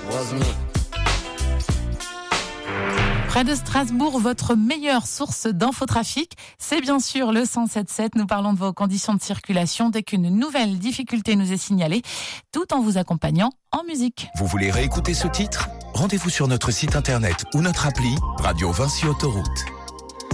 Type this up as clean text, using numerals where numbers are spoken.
Près de Strasbourg, votre meilleure source d'infotrafic, c'est bien sûr le 107.7. Nous parlons de vos conditions de circulation dès qu'une nouvelle difficulté nous est signalée, tout en vous accompagnant en musique. Vous voulez réécouter ce titre ? Rendez-vous sur notre site internet ou notre appli Radio Vinci Autoroute.